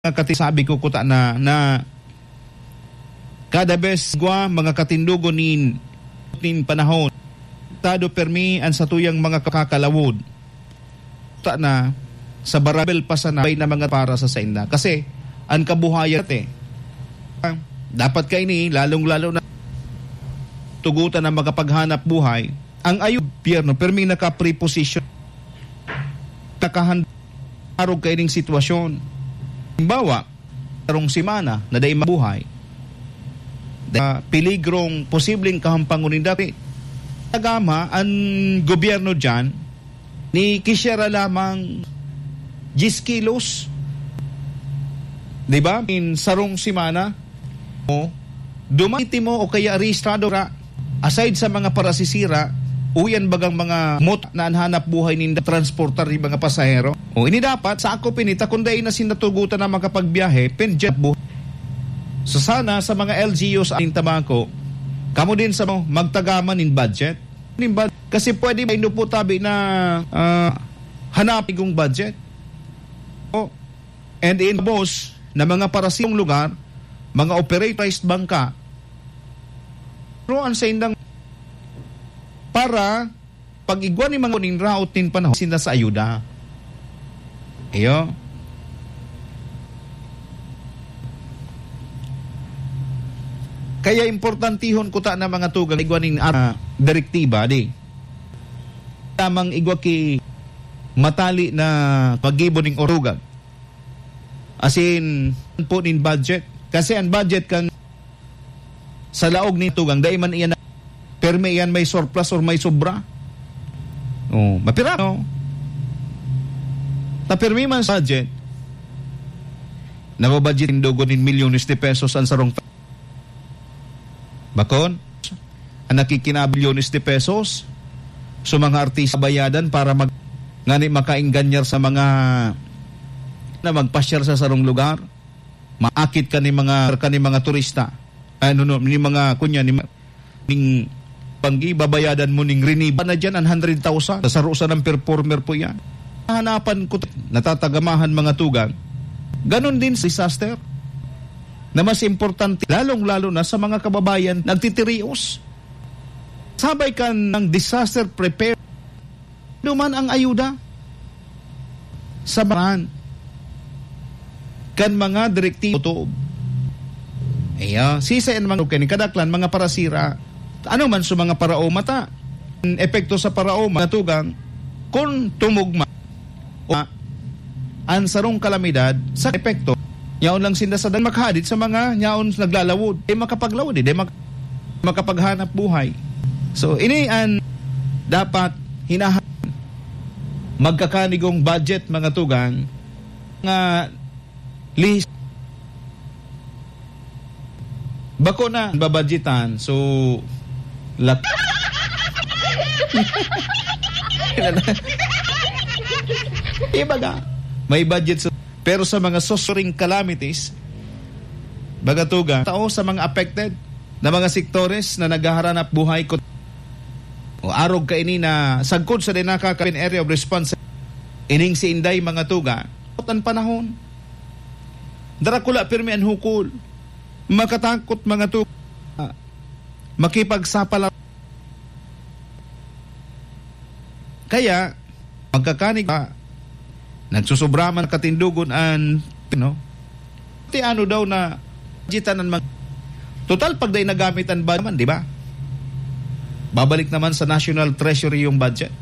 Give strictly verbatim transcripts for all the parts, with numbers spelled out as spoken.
katisabi ko kuta na na kada bes gwa mga katindugo nin nin panahon tado permi an sa tuyang mga kakalawod ta na sa barabel pa sa na na mga para sa sainda kasi an kabuhayan te dapat kay ni lalong lalo na tugutan na makapaghanap buhay ang ayo pierno permi naka preposition nakahandog kay ning sitwasyon. Halimbawa, tarong simana na day mabuhay, da peligrong posibleng kahampangunin dati, tagama ang gobyerno dyan, ni kisyara lamang ten kilos. Diba? In sarong simana, o, dumati mo o kaya rehistrado ra, aside sa mga parasisira, uyan bagang mga mot na anhanap buhay ninda transportar ni mga pasahero. O ini dapat sa ako pinita kung dahil na sinatugutan na makapagbiyahe, penjet buhay. So sana sa mga L G Us ating tabako, kamo din sa mo magtagaman in budget. In budget. Kasi pwede ba po tabi na uh, hanapin kong budget. O, and in boss na mga parasitong lugar, mga operatorized bangka, roon sa indang para pag-igwa ni mga uning raot nin panahon sinda sa ayuda. Iyo. Kaya importantihon ko ta na mga tugang igwa ning uh, direktiba di. Tamang igwa ki matali na pag-ibo ning orugan. As in po nin budget. Kasi ang budget kan sa laog ni tugang dahil man iyan perme yan may surplus or may sobra. Oh, mapira no. Ta perme man sa budget. Nababudget ng dugo nin milyones de pesos ang sarong bakon. Ang nakikinabilyones de pesos so mga artista bayadan para mag ngani makaingganyar sa mga na magpasyar sa sarong lugar. Maakit ka ni mga ka ni mga turista. Ano no, ni mga kunya ni ning panggi babayadan mo ning riniba na dyan ang one hundred thousand sa rusa ng performer po yan. Hanapan ko natatagamahan mga tugang. Ganon din sa disaster na mas importante lalong lalo na sa mga kababayan nagtitirios. Sabay ka ng disaster prepare duman ang ayuda sa baran kan mga direktibo to. Iya, sisayan mga kani kadaklan mga parasira. Ano man sa mga parao mata epekto sa parao matugang kung tumugma o ang sarong kalamidad sa epekto yaon lang sinda sa dan makhadit sa mga yaon naglalawod eh makapaglawod eh mak- makapaghanap buhay. So ini ang dapat hinahan magkakanigong budget mga tugang nga list bako na babudgetan so lak iba ga may budget so, pero sa mga susuring calamities bagatuga tao sa mga affected na mga sektores na naghahanap buhay ko o arog ka ini na sagkod sa dinaka ka area of response ining si inday mga tuga ang panahon darakula pirmi an hukol makatakot mga tuga makipagsapala. Kaya magkakanig pa nagsusobraman katindugon an no ti ano daw na budgetanan mag total pag day nagamitan ba naman di ba babalik naman sa National Treasury yung budget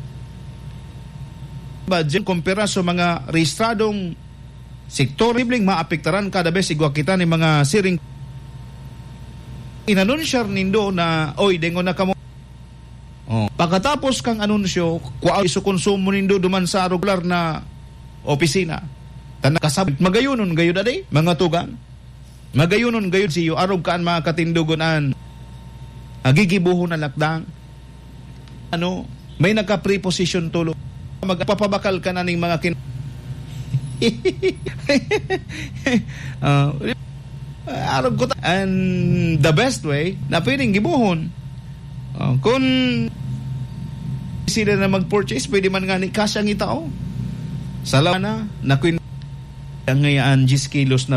budget kumpara sa mga rehistradong sektor bibling maapektaran kada bes igwa kita ni mga siring inanunsyar nindo na oy dengon na kamo. Oh, pagkatapos kang anunsyo, kuha iso konsumo nindo duman sa regular na opisina. Tan kasabit magayunon gayud aday mga tugang. Magayunon gayud siyo arog kaan mga katindugon an agigibuhon na lakdang. Ano, may nagka preposition tulo. Magpapabakal ka na ning mga kin uh, arog ko ta- and the best way na pwedeng gibuhon uh, kung sila na mag-purchase pwede man nga ni cash ang itao sa lawa na na kuin ang ngayaan ten kilos na